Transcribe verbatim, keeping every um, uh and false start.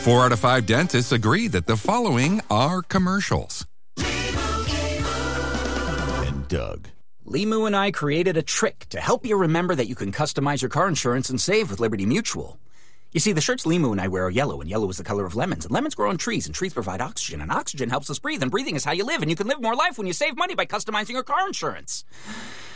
Four out of five dentists agree that the following are commercials. And Doug. Limu and I created a trick to help you remember that you can customize your car insurance and save with Liberty Mutual. You see, the shirts Limu and I wear are yellow, and yellow is the color of lemons. And lemons grow on trees, and trees provide oxygen, and oxygen helps us breathe, and breathing is how you live, and you can live more life when you save money by customizing your car insurance.